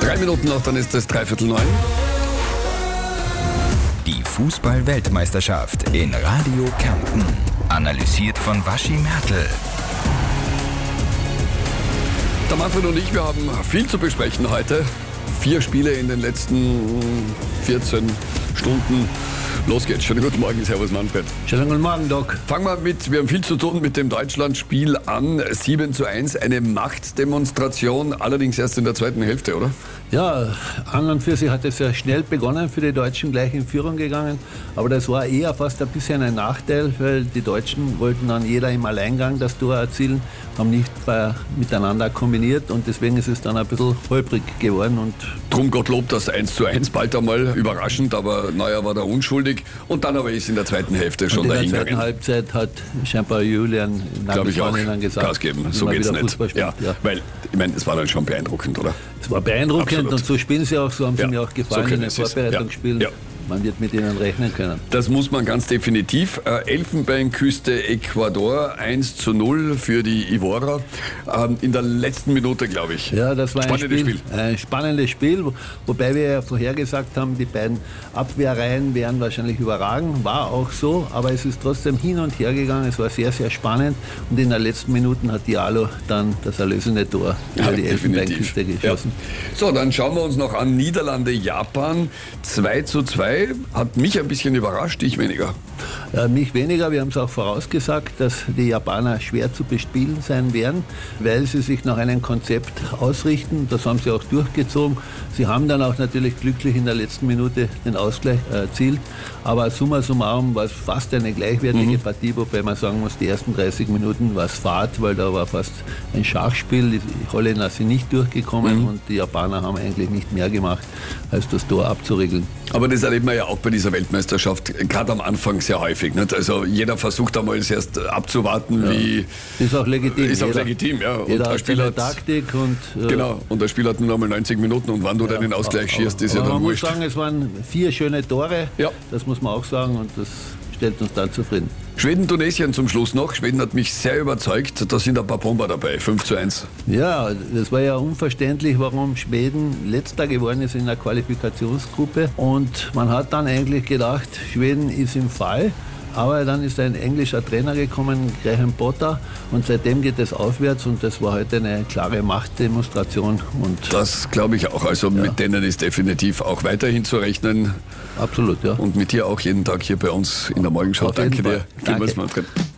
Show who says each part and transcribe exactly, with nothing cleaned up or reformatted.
Speaker 1: Drei Minuten noch, dann ist es dreiviertel neun.
Speaker 2: Die Fußball-Weltmeisterschaft in Radio Kärnten. Analysiert von Waschi Mertl.
Speaker 1: Der Manfred und ich, wir haben viel zu besprechen heute. Vier Spiele in den letzten vierzehn Stunden. Los geht's. Schönen guten Morgen, servus Manfred.
Speaker 3: Schönen guten Morgen, Doc.
Speaker 1: Fangen wir mit, wir haben viel zu tun mit dem Deutschland-Spiel an. sieben zu eins, eine Machtdemonstration, allerdings erst in der zweiten Hälfte, oder?
Speaker 3: Ja, an und für sich hat es ja schnell begonnen, für die Deutschen gleich in Führung gegangen. Aber das war eher fast ein bisschen ein Nachteil, weil die Deutschen wollten dann jeder im Alleingang das Tor erzielen, haben nicht bei, miteinander kombiniert und deswegen ist es dann ein bisschen holprig geworden. Und
Speaker 1: Drum Gottlob das eins zu eins, bald einmal überraschend, aber Neuer war da unschuldig. Und dann aber ist in der zweiten Hälfte schon dahin gegangen.
Speaker 3: In der zweiten Halbzeit hat scheinbar Julian
Speaker 1: Glaube ich auch,
Speaker 3: gesagt,
Speaker 1: Gas geben, so geht's nicht. Ja, ja. Weil, ich meine, es war dann schon beeindruckend, oder?
Speaker 3: Es war beeindruckend.
Speaker 1: Absolut.
Speaker 3: Und so spielen sie auch, so haben sie
Speaker 1: ja.
Speaker 3: mir auch gefallen
Speaker 1: so
Speaker 3: in den Vorbereitungsspielen.
Speaker 1: Ja. Ja.
Speaker 3: Man wird mit ihnen rechnen können.
Speaker 1: Das muss man ganz definitiv. Äh, Elfenbeinküste Ecuador eins zu null für die Ivorer. Ähm, in der letzten Minute, glaube ich.
Speaker 3: Ja, das war ein,
Speaker 1: spannendes
Speaker 3: Spiel,
Speaker 1: Spiel.
Speaker 3: ein spannendes Spiel, wobei wir ja vorhergesagt haben, die beiden Abwehrreihen werden wahrscheinlich überragen. War auch so, aber es ist trotzdem hin und her gegangen. Es war sehr, sehr spannend. Und in den letzten Minuten hat Diallo dann das erlösende Tor über
Speaker 1: ja,
Speaker 3: die Elfenbeinküste geschossen.
Speaker 1: Ja. So, dann schauen wir uns noch an Niederlande, Japan. zwei zu zwei. Hat mich ein bisschen überrascht, ich weniger.
Speaker 3: Ja, mich weniger. Wir haben es auch vorausgesagt, dass die Japaner schwer zu bespielen sein werden, weil sie sich nach einem Konzept ausrichten. Das haben sie auch durchgezogen. Sie haben dann auch natürlich glücklich in der letzten Minute den Ausgleich erzielt. Aber summa summarum war es fast eine gleichwertige mhm. Partie, wobei man sagen muss, die ersten dreißig Minuten war es Fahrt, weil da war fast ein Schachspiel. Die Holländer sind nicht durchgekommen mhm. und die Japaner haben eigentlich nicht mehr gemacht, als das Tor abzuriegeln.
Speaker 1: Aber das erleben wir ja auch bei dieser Weltmeisterschaft, gerade am Anfang sehr häufig. Nicht? Also jeder versucht einmal erst abzuwarten,
Speaker 3: ja.
Speaker 1: wie...
Speaker 3: Ist auch legitim.
Speaker 1: Ist auch
Speaker 3: jeder,
Speaker 1: legitim, ja. Und
Speaker 3: jeder
Speaker 1: der Spieler hat
Speaker 3: Taktik und... Äh,
Speaker 1: genau, und der Spieler hat nur einmal neunzig Minuten und wann du ja, den Ausgleich aber, schießt, ist ja dann
Speaker 3: man
Speaker 1: wurscht.
Speaker 3: Man muss sagen, es waren vier schöne Tore,
Speaker 1: ja.
Speaker 3: Das muss man auch sagen und das stellt uns dann zufrieden.
Speaker 1: Schweden-Tunesien zum Schluss noch. Schweden hat mich sehr überzeugt. Da sind ein paar Bomber dabei. fünf zu eins.
Speaker 3: Ja, das war ja unverständlich, warum Schweden letzter geworden ist in der Qualifikationsgruppe. Und man hat dann eigentlich gedacht, Schweden ist im Fall. Aber dann ist ein englischer Trainer gekommen, Graham Potter, und seitdem geht es aufwärts und das war heute eine klare Machtdemonstration. Und
Speaker 1: das glaube ich auch. Also ja. Mit denen ist definitiv auch weiterhin zu rechnen.
Speaker 3: Absolut, ja.
Speaker 1: Und mit dir auch jeden Tag hier bei uns in der Morgenschau. Danke dir. Vielmals, Manfred.